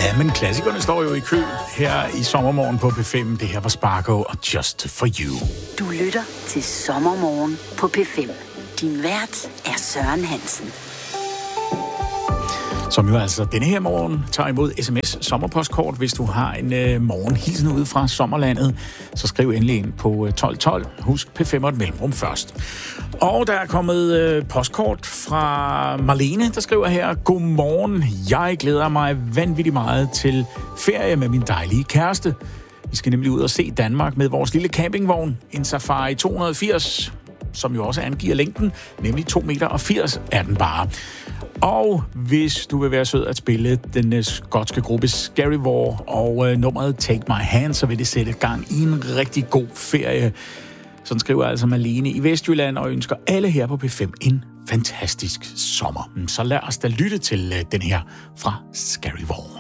Ja, men klassikerne står jo i kø her i Sommermorgen på P5. Det her var Sparko og Just For You. Du lytter til Sommermorgen på P5. Din vært er Søren Hansen. Som jo altså denne her morgen tager imod sms sommerpostkort. Hvis du har en morgenhilsen ude fra sommerlandet, så skriv endelig ind på 1212. Husk P5 og et mellemrum først. Og der er kommet postkort fra Marlene, der skriver her: Godmorgen, jeg glæder mig vanvittigt meget til ferie med min dejlige kæreste. Vi skal nemlig ud og se Danmark med vores lille campingvogn, en Safari 280, som jo også angiver længden, nemlig 2,80 meter er den bare. Og hvis du vil være sød at spille den skotske gruppe Scary War og nummeret Take My Hand, så vil det sætte gang i en rigtig god ferie. Sådan skriver altså Malene i Vestjylland og ønsker alle her på P5 en fantastisk sommer. Så lad os da lytte til den her fra Scary War.